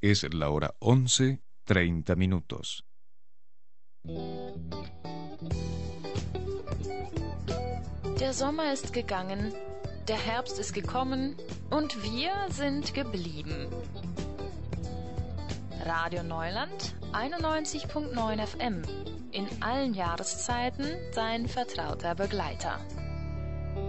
Es la hora 11:30. Der Sommer ist gegangen, der Herbst ist gekommen und wir sind geblieben. Radio Neuland 91.9 FM. In allen Jahreszeiten sein vertrauter Begleiter.